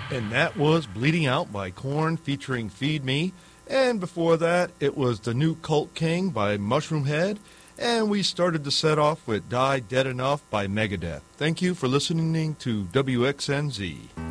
And that was Bleeding Out by Korn featuring Feed Me. And before that, it was The New Cult King by Mushroomhead. And we started the set off with Die Dead Enough by Megadeth. Thank you for listening to WXNZ.